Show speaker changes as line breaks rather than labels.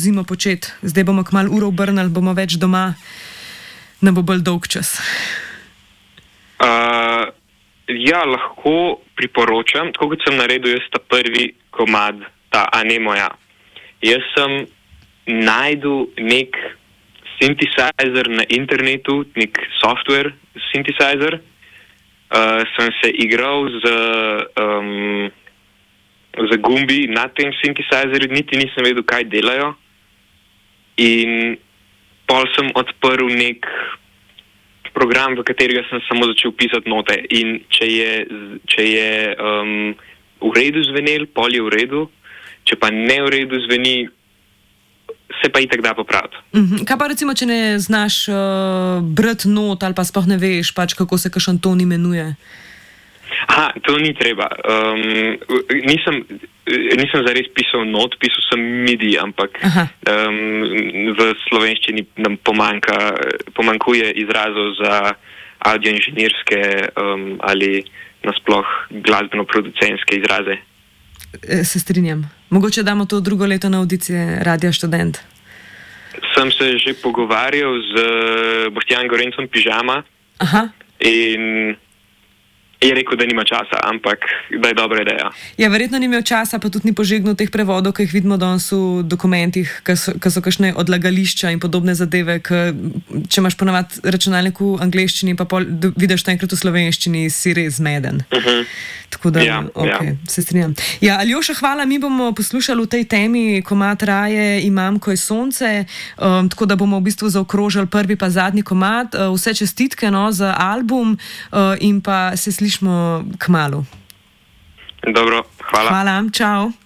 zimo početi? Zdaj bomo kmalu uro obrnili, bomo več doma, ne bo bolj dolg čas.
Ja, lahko priporočam, tako kot sem naredil jaz ta prvi komad, ta Anemoja. Jaz sem najdel nek synthesizer na internetu, nek software synthesizer. Sem se igral z gumbi na tem synthesizerju, niti nisem vedel, kaj delajo. In pol sem odprl nek program, v katerega sem samo začel pisati note. In če je v redu zvenel, pol je v redu. Če pa ne v redu zveni, se pa itak da popraviti.
Kaj pa recimo, če ne znaš brati not ali pa sploh ne veš, pač kako se kakšen ton imenuje?
To ni treba. Nisem zares pisal not, pisal sem MIDI, ampak v slovenščini nam pomankuje izrazov za audioinženirske ali nasploh glasbeno-producentske izraze.
Se strinjam. Mogoče damo to drugo leto na audicije Radia Študent.
Sem se že pogovarjal z Boštjanom Gorencem Pižama in je rekel, da nima časa, ampak da je dobra ideja.
Ja, verjetno ni imel časa, pa tudi ni požegnal teh prevodov, ki jih vidimo danes v dokumentih, ki so kakšne odlagališča in podobne zadeve, če imaš ponavadi računalnik v angleščini, pa vidiš to enkrat v slovenščini, si res zmeden. Tako da, se strinjam. Ja, Aljoša, hvala, mi bomo poslušali v tej temi komad Raje imam, ko je sonce, tako da bomo v bistvu zaokrožili prvi pa zadnji komad. Vse čestitke za album in pa se slišimo kmalu.
Dobro, hvala.
Hvala, čau.